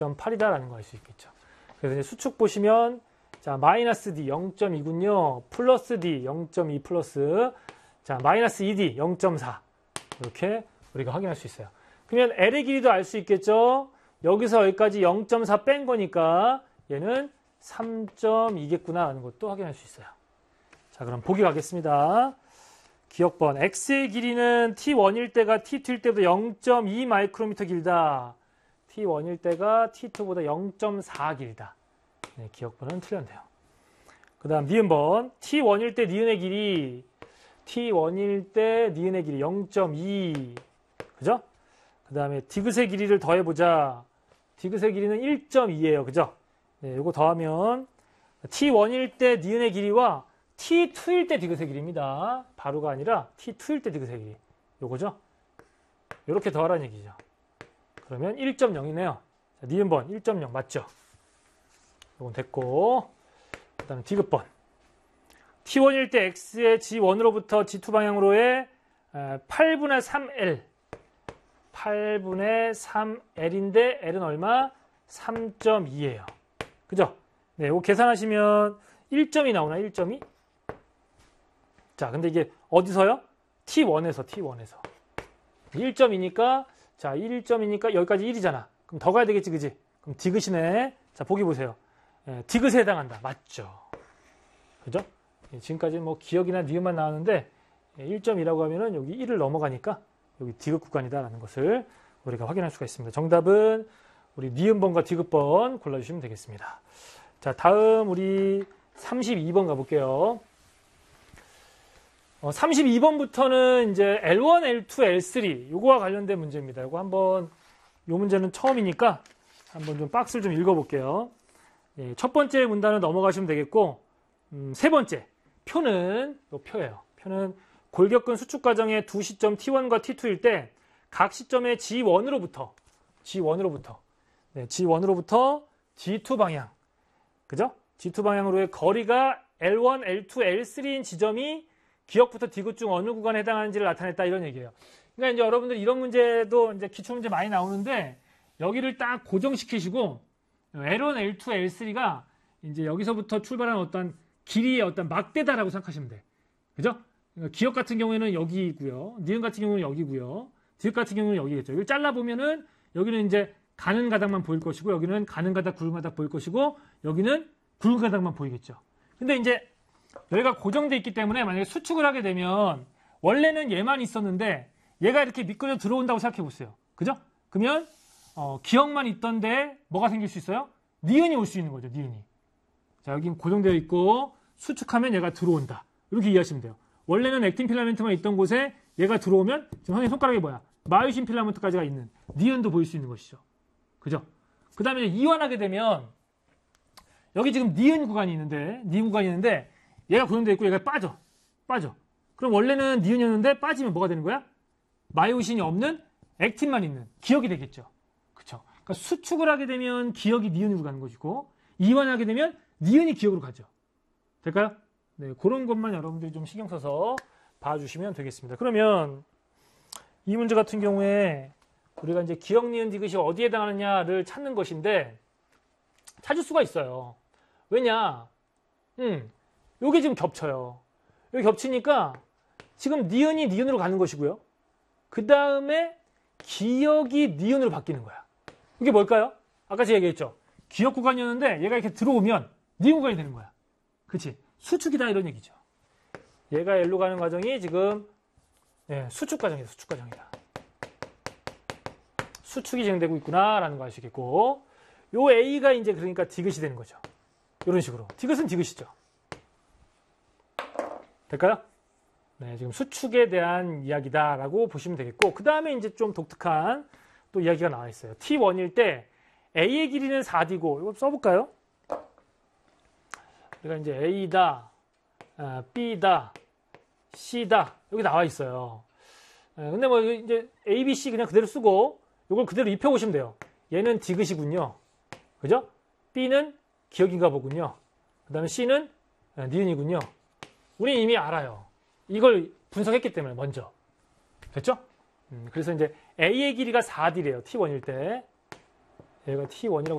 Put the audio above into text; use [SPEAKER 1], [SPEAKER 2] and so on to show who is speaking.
[SPEAKER 1] 0.8이다라는 거 알 수 있겠죠. 그래서 이제 수축 보시면 자, 마이너스 D 0.2군요. 플러스 D 0.2 플러스 자, 마이너스 2D 0.4 이렇게 우리가 확인할 수 있어요. 그러면 L의 길이도 알 수 있겠죠. 여기서 여기까지 0.4 뺀 거니까 얘는 3.2겠구나 라는 것도 확인할 수 있어요. 자, 그럼 보기 가겠습니다. 기억번 X의 길이는 T1일 때가 T2일 때보다 0.2 마이크로미터 길다. T1일 때가 T2보다 0.4 길다. 네, 기억번은 틀렸네요. 그 다음 니은번 T1일 때 니은의 길이 T1일 때 니은의 길이 0.2 그죠? 그 다음에 디귿의 길이를 더해보자. 디귿의 길이는 1.2예요. 그죠? 네, 요거 더하면 T1일 때 니은의 길이와 T2일 때 디귿의 길이입니다. 바로가 아니라 T2일 때 디귿의 길이. 요거죠? 요렇게 더하라는 얘기죠. 그러면 1.0이네요. 니은번 1.0 맞죠? 요건 됐고 그 다음에 디귿번 T1일 때 X의 G1으로부터 G2 방향으로의 8분의 3L 8분의 3L인데 L은 얼마? 3.2예요. 그죠? 네, 이거 계산하시면 1점이 나오나? 1점이? 자, 근데 이게 어디서요? T1에서 1점이니까 자, 1점이니까 여기까지 1이잖아. 그럼 더 가야 되겠지, 그지? 그럼 디귿이네. 자, 보기 보세요. 디귿에 해당한다. 맞죠? 그죠? 지금까지 뭐 기억이나 니은만 나왔는데 1점이라고 하면은 여기 1을 넘어가니까 여기 디귿 구간이다라는 것을 우리가 확인할 수가 있습니다. 정답은 우리 니은번과 디귿번 골라주시면 되겠습니다. 자, 다음 우리 32번 가볼게요. 32번부터는 이제 L1, L2, L3 요거와 관련된 문제입니다. 요거 한번 요 문제는 처음이니까 한번 좀 박스를 좀 읽어볼게요. 예, 첫 번째 문단을 넘어가시면 되겠고 세 번째 표는 요 표예요. 표는 골격근 수축 과정의 두 시점 T1과 T2일 때 각 시점의 G1으로부터 네, G1으로부터 G2 방향 그죠? G2 방향으로의 거리가 L1, L2, L3인 지점이 기억부터 디귿 중 어느 구간에 해당하는지를 나타냈다 이런 얘기예요. 그러니까 이제 여러분들 이런 문제도 이제 기출 문제 많이 나오는데 여기를 딱 고정시키시고 L1, L2, L3가 이제 여기서부터 출발한 어떤 길이의 어떤 막대다라고 생각하시면 돼. 그죠? 그러니까 기억 같은 경우에는 여기고요. 니은 같은 경우는 여기고요. 디귿 같은 경우는 여기겠죠. 이걸 잘라보면은 여기는 이제 가는 가닥만 보일 것이고 여기는 가는 가닥, 굵은 가닥 보일 것이고 여기는 굵은 가닥만 보이겠죠. 근데 이제 여기가 고정되어 있기 때문에 만약에 수축을 하게 되면 원래는 얘만 있었는데 얘가 이렇게 미끄러져 들어온다고 생각해 보세요. 그죠? 그러면 기억만 있던데 뭐가 생길 수 있어요? 니은이 올 수 있는 거죠. 니은이. 자, 여기 고정되어 있고 수축하면 얘가 들어온다. 이렇게 이해하시면 돼요. 원래는 액틴 필라멘트만 있던 곳에 얘가 들어오면 지금 선생님 손가락이 뭐야? 마이오신 필라멘트까지가 있는 니은도 보일 수 있는 것이죠. 그죠? 그 다음에 이완하게 되면 여기 지금 니은 구간이 있는데 얘가 고정되어 있고 얘가 빠져. 그럼 원래는 니은이었는데 빠지면 뭐가 되는 거야? 마이오신이 없는 액틴만 있는 기억이 되겠죠. 그쵸? 그러니까 수축을 하게 되면 기억이 니은으로 가는 것이고 이완하게 되면 니은이 기억으로 가죠. 될까요? 네, 그런 것만 여러분들이 좀 신경 써서 봐주시면 되겠습니다. 그러면 이 문제 같은 경우에 우리가 이제 기억, 니은, 디귿이 어디에 해당하느냐를 찾는 것인데 찾을 수가 있어요. 왜냐? 요게 지금 겹쳐요. 여기 겹치니까 지금 니은이 니은으로 가는 것이고요. 그 다음에 기억이 니은으로 바뀌는 거야. 이게 뭘까요? 아까 제가 얘기했죠. 기억 구간이었는데 얘가 이렇게 들어오면 니은 구간이 되는 거야. 그치? 수축이다 이런 얘기죠. 얘가 L로 가는 과정이 지금 수축 과정이다. 수축이 진행되고 있구나라는 거 알 수 있겠고 요 A가 이제 그러니까 디귿이 되는 거죠. 이런 식으로. 디귿은 디귿이죠. 될까요? 네, 지금 수축에 대한 이야기다라고 보시면 되겠고 그 다음에 이제 좀 독특한 또 이야기가 나와 있어요. T1일 때 A의 길이는 4D고 이거 써볼까요? 우리가 이제 A다, B다, C다 여기 나와 있어요. 근데 뭐 이제 A, B, C 그냥 그대로 쓰고 이걸 그대로 입혀보시면 돼요. 얘는 디귿이군요. 그죠? B는 기억인가 보군요. 그 다음에 C는 니은이군요. 우리는 이미 알아요. 이걸 분석했기 때문에 먼저. 됐죠? 그래서 이제 A의 길이가 4D래요. T1일 때. 얘가 T1이라고